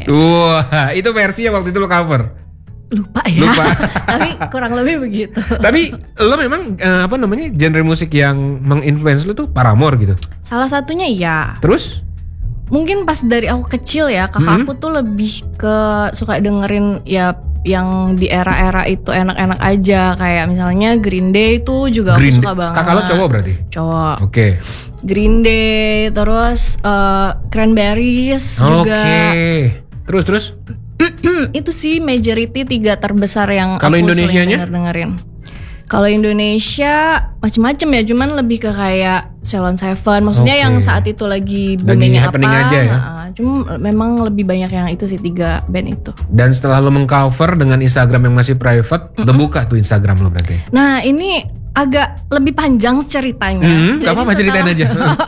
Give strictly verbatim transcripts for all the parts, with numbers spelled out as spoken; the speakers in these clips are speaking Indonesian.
Wah, itu versi yang waktu itu lo cover. Lupa ya. Lupa. Tapi kurang lebih begitu. Tapi lo memang uh, apa namanya genre musik yang menginfluence lo tuh Paramore gitu. Salah satunya iya. Terus? Mungkin pas dari aku kecil ya, kakak Hmm. aku tuh lebih ke suka dengerin ya yang di era-era itu enak-enak aja, kayak misalnya Green Day itu juga Green aku suka Day. banget. Kakak lo cowok berarti? Cowok. Oke. Okay. Green Day, terus uh, Cranberries juga. Oke. Okay. Terus terus? Itu sih majority tiga terbesar yang Kalau aku Indonesianya? sering denger dengerin. Kalau Indonesia macem-macem ya, cuman lebih ke kayak Ceylon Seven. Maksudnya Oke. yang saat itu lagi Lagi boomingnya apa? happening aja ya? Nah, cuma memang lebih banyak yang itu sih, tiga band itu. Dan setelah lo mengcover dengan Instagram yang masih private, lo buka tuh Instagram lo berarti? Nah ini agak lebih panjang ceritanya. Hmm, gak apa-apa, ceritain aja.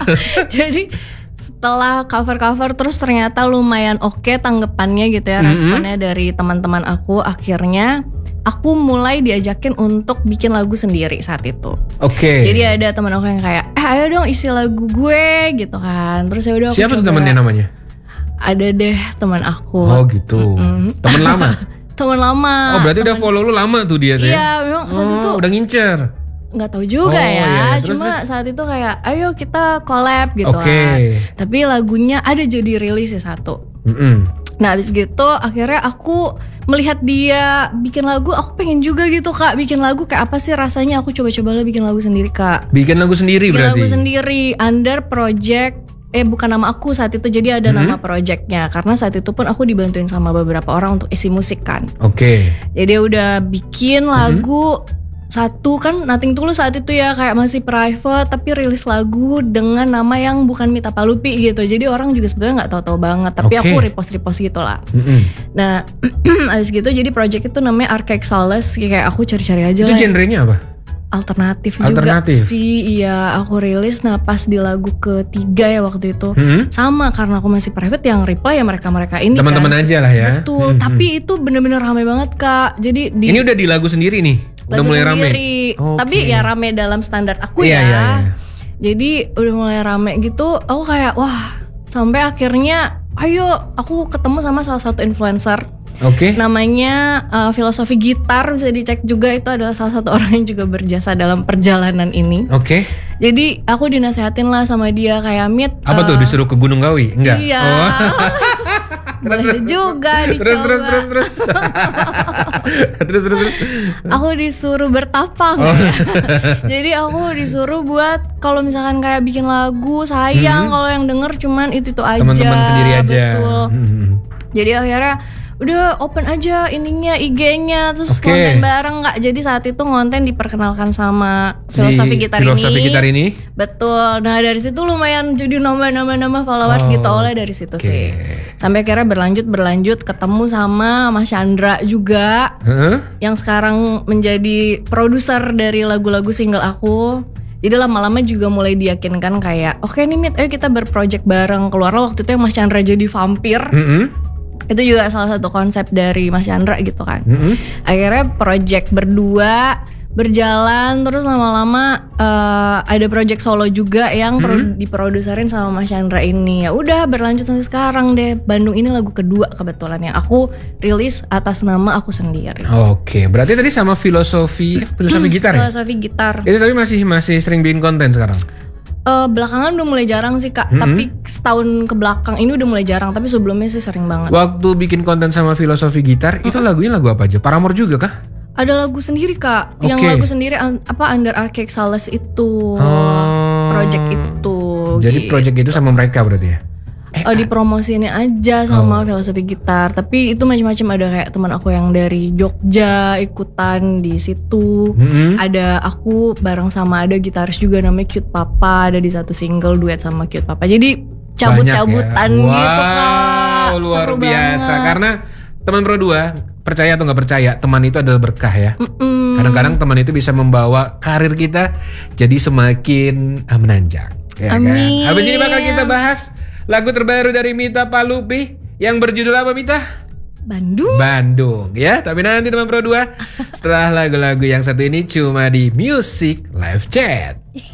Jadi setelah cover-cover terus ternyata lumayan oke tanggapannya gitu ya, Mm-hmm. responnya dari teman-teman aku. Akhirnya aku mulai diajakin untuk bikin lagu sendiri saat itu. Oke. Okay. Jadi ada teman aku yang kayak, eh ayo dong isi lagu gue gitu kan. Terus ya udah aku Siapa tuh coba. temennya namanya? Ada deh teman aku. Oh gitu. Mm-mm. Temen lama? Teman lama. Oh berarti temen... udah follow lu lama tuh dia tuh ya? Iya memang saat oh, itu udah ngincer. nggak tahu juga Oh, ya, iya. Terus, cuma terus? saat itu kayak ayo kita collab gitu Oke. kan. Tapi lagunya ada jadi rilis ya satu. Mm-mm. Nah abis gitu akhirnya aku melihat dia bikin lagu, aku pengen juga gitu kak bikin lagu, kayak apa sih rasanya, aku coba-coba lah bikin lagu sendiri kak. Bikin lagu sendiri Bikin berarti? lagu sendiri under project. Eh bukan nama aku saat itu, jadi ada Hmm. nama projectnya. Karena saat itu pun aku dibantuin sama beberapa orang untuk isi musik kan. Oke. Jadi udah bikin lagu satu kan, Nothing Tulus saat itu ya kayak masih private, tapi rilis lagu dengan nama yang bukan Mita Palupi gitu. Jadi orang juga sebenarnya nggak tahu-tahu banget, tapi Oke. aku repost-repost gitu lah. Mm-mm. Nah abis gitu jadi project itu namanya Archaic Solace, kayak aku cari-cari aja Itu lah. genrenya apa? Alternatif, Alternatif. juga sih, iya aku rilis. Nah pas di lagu ketiga ya waktu itu Mm-mm. sama, karena aku masih private, yang reply ya mereka-mereka ini Teman-teman kan. aja lah ya. Betul, Mm-mm. tapi itu bener-bener rame banget kak. Jadi di Ini udah di lagu sendiri nih? Udah lagu mulai sendiri, rame? Oke. tapi ya rame dalam standar aku Iya, ya. iya, iya. Jadi udah mulai rame gitu, aku kayak wah, sampai akhirnya ayo aku ketemu sama salah satu influencer. Oke. Namanya uh, Filosofi Gitar, bisa dicek juga, itu adalah salah satu orang yang juga berjasa dalam perjalanan ini. Oke. Jadi aku dinasehatin lah sama dia kayak Mit. Apa uh, tuh, disuruh ke Gunung Kawi? Enggak? Iya. Oh. Boleh juga dicoba. Terus terus terus terus. terus terus terus. Aku disuruh bertapang. Oh. Ya. Jadi aku disuruh buat kalau misalkan kayak bikin lagu, sayang Hmm. kalau yang denger cuman itu itu aja. Teman-teman sendiri aja. Betul. Hmm. Jadi akhirnya udah open aja ininya I G-nya, terus Oke. konten bareng nggak. Jadi saat itu konten diperkenalkan sama Si Filosofi Gitar Filosofi ini. Gitar ini. Betul. Nah dari situ lumayan jadi nambah-nambah-nambah followers Oh, gitu, oleh dari situ oke. sih. Sampai akhirnya berlanjut berlanjut ketemu sama Mas Chandra juga, Heeh. yang sekarang menjadi produser dari lagu-lagu single aku. Jadi lama-lama juga mulai diyakinkan kayak, oke nih Mit, ayo kita berproject bareng. Keluarlah waktu itu yang Mas Chandra jadi vampir. Mm-mm. Itu juga salah satu konsep dari Mas Chandra gitu kan. Mm-mm. Akhirnya project berdua berjalan, terus lama-lama uh, ada project solo juga yang pro- Hmm. diproduserin sama Mas Chandra ini. Ya udah berlanjut sampai sekarang deh. Bandung ini lagu kedua kebetulan yang aku rilis atas nama aku sendiri. Oke, berarti tadi sama filosofi filosofi gitar ya? Filosofi Gitar. Itu tapi masih masih sering bikin konten sekarang. Uh, belakangan udah mulai jarang sih kak, Mm-mm. tapi setahun ke belakang ini udah mulai jarang. Tapi sebelumnya sih sering banget. Waktu bikin konten sama filosofi gitar, itu lagunya lagu apa aja? Paramore juga kah? Ada lagu sendiri kak, yang Oke. lagu sendiri an- apa Under Archaic Solace itu, Oh. project itu. Jadi gitu. project itu sama mereka berarti ya? Eh, Oh, dipromosiinnya aja sama Oh. Filosofi Gitar. Tapi itu macam-macam, ada kayak teman aku yang dari Jogja ikutan di situ. Mm-mm. Ada aku bareng sama ada gitaris juga namanya Cute Papa, ada di satu single duet sama Cute Papa. Jadi cabut-cabutan Banyak ya? gitu kak. Wow, luar Seru biasa. banget. Karena teman Pro dua, percaya atau nggak percaya, teman itu adalah berkah ya. Mm-mm. Kadang-kadang teman itu bisa membawa karir kita jadi semakin ah, menanjak. Ya kan? Amin. Habis ini bakal kita bahas lagu terbaru dari Mita Palupi yang berjudul apa, Mita? Bandung. Bandung ya. Tapi nanti teman Pro dua, setelah lagu-lagu yang satu ini cuma di Music Live Chat.